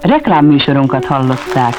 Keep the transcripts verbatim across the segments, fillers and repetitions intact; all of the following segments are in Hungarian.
Reklámműsorunkat hallották.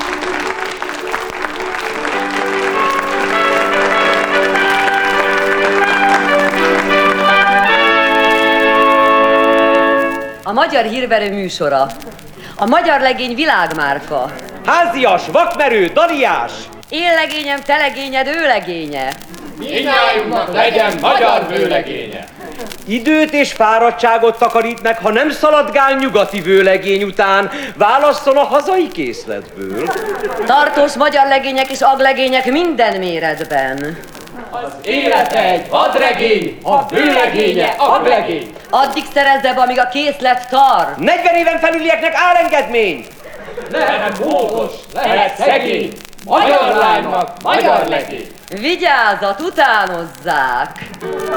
A Magyar Hírverő műsora. A magyar legény világmárka. Házias, vakmerő, daliás. Éllegényem, telegényed, őlegénye. Mindnyájunknak legyen magyar vőlegénye. Időt és fáradtságot takarít meg, ha nem szaladgál nyugati vőlegény után, válasszon a hazai készletből. Tartós magyar legények és aglegények minden méretben. Az élete egy vadregény, a vőlegénye aglegény. Addig szerezze be, amíg a készlet tart. negyven éven felülieknek állengedmény! Lehet módos, lehet szegény, magyar lánynak magyar legény. Vigyázat, utánozzák!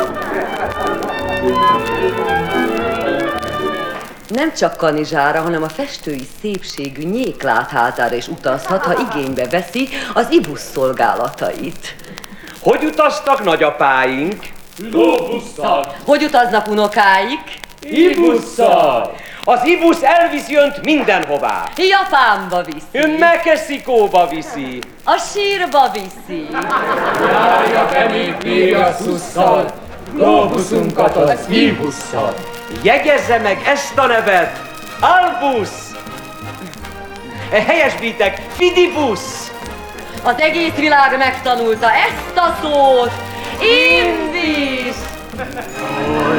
Nem csak Kanizsára, hanem a festői szépségű Nyéklátházára is utazhat, ha igénybe veszi az ibusz szolgálatait. Hogy utaztak nagyapáink? Lóbusszal, Hogy utaznak unokáik? ibusszal. Az ibusz elviszi önt mindenhová. Japánba viszi. Ön Mexikóba viszi. A sírba viszi. Járja be még Piasszusszal, lóbuszunkat az ibusszal. Jegyezze meg ezt a nevet. Albusz. Helyesbítek, Fidibusz. Az egész világ megtanulta ezt a szót. Indis!